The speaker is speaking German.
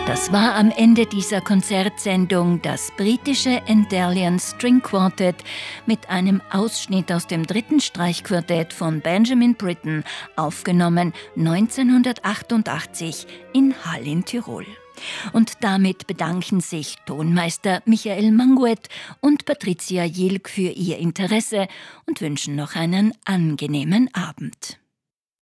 Das war am Ende dieser Konzertsendung das britische Endellion String Quartet mit einem Ausschnitt aus dem 3. Streichquartett von Benjamin Britten, aufgenommen 1988 in Hall in Tirol. Und damit bedanken sich Tonmeister Michael Manguet und Patricia Jilk für ihr Interesse und wünschen noch einen angenehmen Abend.